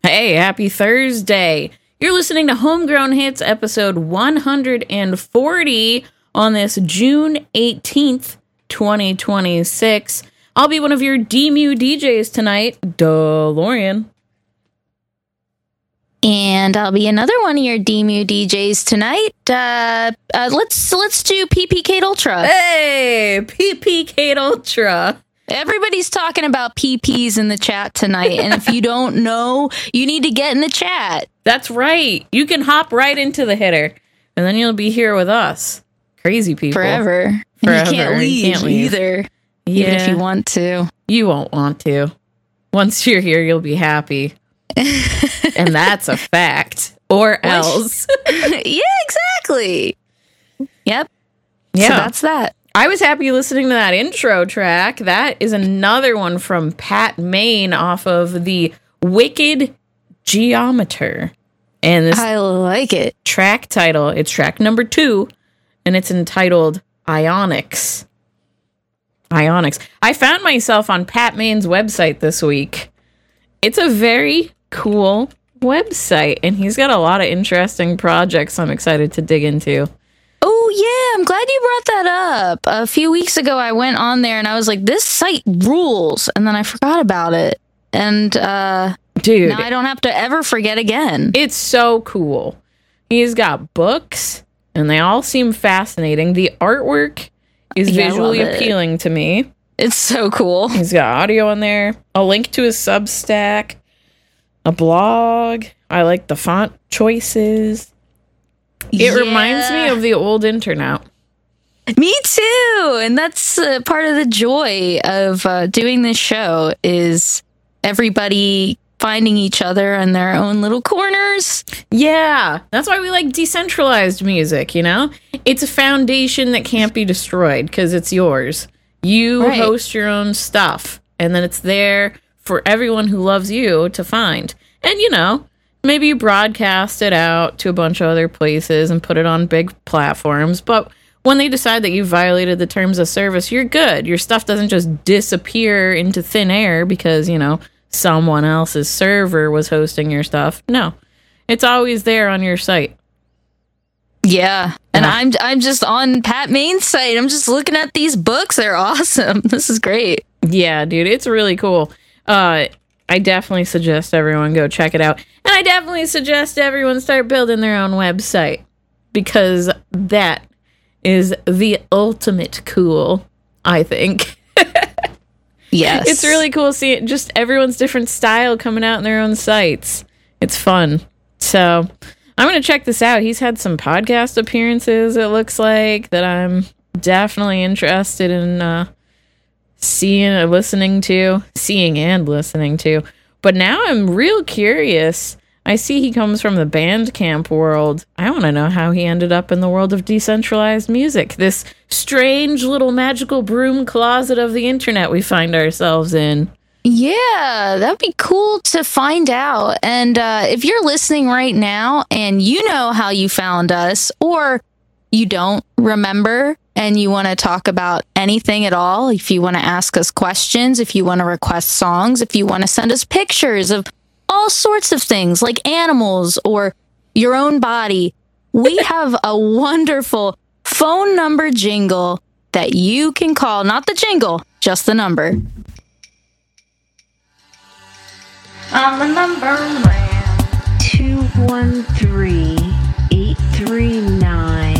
Hey, happy Thursday. You're listening to Homegrown Hits episode 140 on this June 18th, 2026. I'll be one of your DMU DJs tonight, DeLorean. And I'll be another one of your DMU DJs tonight. Let's do PP Kate Ultra. Hey, PP Kate Ultra. Everybody's talking about PPs in the chat tonight, and if you don't know, you need to get in the chat. That's right. You can hop right into the hitter, and then you'll be here with us. Crazy people. Forever. And you can't leave either, even if you want to. You won't want to. Once you're here, you'll be happy. And that's a fact. Or else. Yeah, exactly. Yep. Yeah. So that's that. I was happy listening to that intro track. That is another one from Pat Main off of the Wicked Geometer. And this I like it. track title, it's track number 2, and it's entitled Ionics. Ionics. I found myself on Pat Main's website this week. It's a very cool website, and he's got a lot of interesting projects I'm excited to dig into. Oh, yeah, I'm glad you brought that up. A few weeks ago, I went on there and I was like, this site rules. And then I forgot about it. And dude, now I don't have to ever forget again. It's so cool. He's got books, and they all seem fascinating. The artwork is visually appealing to me. It's so cool. He's got audio in there, a link to his Substack, a blog. I like the font choices. It reminds me of the old internet. Me too. And that's part of the joy of doing this show is everybody finding each other in their own little corners. Yeah, that's why we like decentralized music, you know? It's a foundation that can't be destroyed because it's yours. You host your own stuff, and then it's there for everyone who loves you to find. And, you know, maybe you broadcast it out to a bunch of other places and put it on big platforms, but when they decide that you violated the terms of service, you're good. Your stuff doesn't just disappear into thin air because, you know, someone else's server was hosting your stuff. No, it's always there on your site. Yeah, and I'm just on Pat Main's site. I'm just looking at these books. They're awesome. This is great. Yeah, dude, it's really cool. I definitely suggest everyone go check it out. And I definitely suggest everyone start building their own website because that is the ultimate cool, I think. Yes. It's really cool seeing just everyone's different style coming out in their own sites. It's fun. So I'm going to check this out. He's had some podcast appearances, it looks like, that I'm definitely interested in seeing and listening to. But now I'm real curious. I see he comes from the Bandcamp world. I want to know how he ended up in the world of decentralized music. This strange little magical broom closet of the internet we find ourselves in. Yeah, that'd be cool to find out. And if you're listening right now and you know how you found us, or you don't remember and you want to talk about anything at all, if you want to ask us questions, if you want to request songs, if you want to send us pictures of all sorts of things like animals or your own body, we have a wonderful phone number jingle that you can call. Not the jingle, just the number. I'm the number man. 213